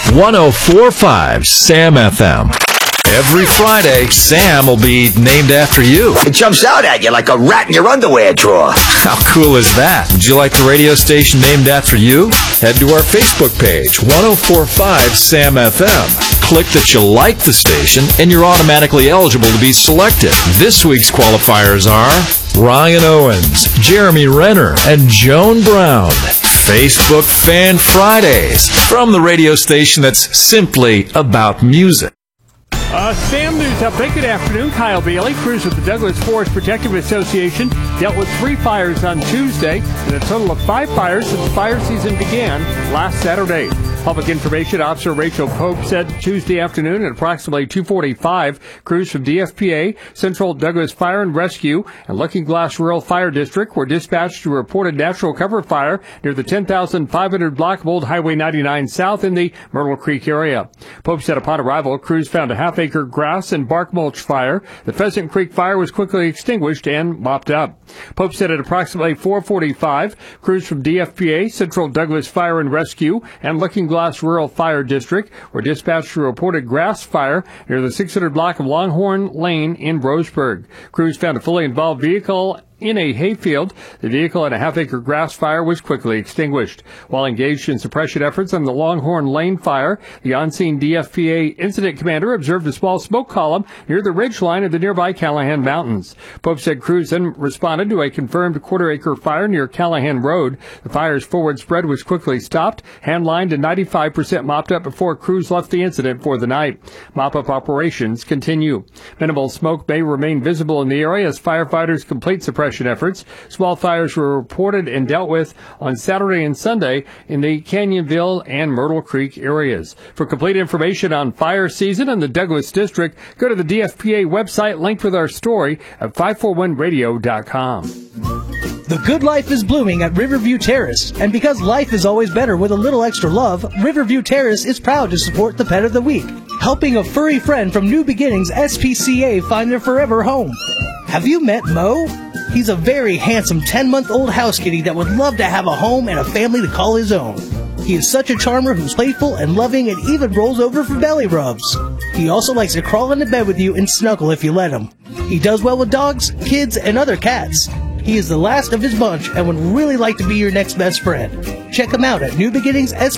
104.5 Sam FM. Every Friday, Sam will be named after you. It jumps out at you like a rat in your underwear drawer. How cool is that? Would you like the radio station named after you? Head to our Facebook page, 104.5 Sam FM. Click that you like the station, and you're automatically eligible to be selected. This week's qualifiers are Ryan Owens, Jeremy Renner, and Joan Brown. Facebook Fan Fridays from the radio station that's simply about music. Sam News Update. Good afternoon. Kyle Bailey, crews with the Douglas Forest Protective Association, dealt with 3 fires on Tuesday and a total of 5 fires since fire season began last Saturday. Public Information Officer Rachel Pope said Tuesday afternoon at approximately 2:45, crews from DFPA, Central Douglas Fire and Rescue, and Looking Glass Rural Fire District were dispatched to report a natural cover fire near the 10,500 block of Old Highway 99 South in the Myrtle Creek area. Pope said upon arrival, crews found a half-acre grass and bark mulch fire. The Pheasant Creek fire was quickly extinguished and mopped up. Pope said at approximately 4:45, crews from DFPA, Central Douglas Fire and Rescue, and Looking Glass Rural Fire District were dispatched to report a grass fire near the 600 block of Longhorn Lane in Roseburg. Crews found a fully involved vehicle in a hayfield. The vehicle and a half-acre grass fire was quickly extinguished. While engaged in suppression efforts on the Longhorn Lane fire, the on-scene DFPA incident commander observed a small smoke column near the ridge line of the nearby Callahan Mountains. Pope said crews then responded to a confirmed quarter-acre fire near Callahan Road. The fire's forward spread was quickly stopped, hand-lined and 95% mopped up before crews left the incident for the night. Mop-up operations continue. Minimal smoke may remain visible in the area as firefighters complete suppression efforts. Small fires were reported and dealt with on Saturday and Sunday in the Canyonville and Myrtle Creek areas. For complete information on fire season in the Douglas District, go to the DFPA website linked with our story at 541radio.com. The good life is blooming at Riverview Terrace, and because life is always better with a little extra love, Riverview Terrace is proud to support the Pet of the Week, helping a furry friend from New Beginnings SPCA find their forever home. Have you met Mo? He's a very handsome 10-month-old house kitty that would love to have a home and a family to call his own. He is such a charmer who's playful and loving and even rolls over for belly rubs. He also likes to crawl into bed with you and snuggle if you let him. He does well with dogs, kids, and other cats. He is the last of his bunch and would really like to be your next best friend. Check him out at New Beginnings